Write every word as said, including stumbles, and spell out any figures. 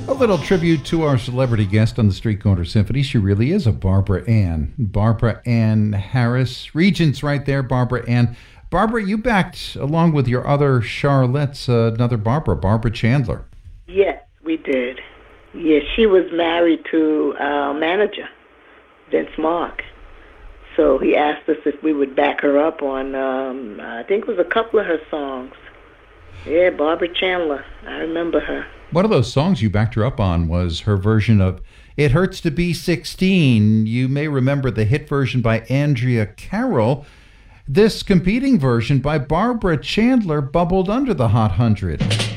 A little tribute to our celebrity guest on the Street Corner Symphony. She really is a Barbara Ann. Barbara Ann Harris. Regents right there, Barbara Ann. Barbara, you backed, along with your other Charlottes, uh, another Barbara, Barbara Chandler. Yes, we did. Yes, she was married to our manager, Vince Mark. So he asked us if we would back her up on, um, I think it was a couple of her songs. Yeah, Barbara Chandler. I remember her. One of those songs you backed her up on was her version of It Hurts to Be sixteen. You may remember the hit version by Andrea Carroll. This competing version by Barbara Chandler bubbled under the Hot one hundred.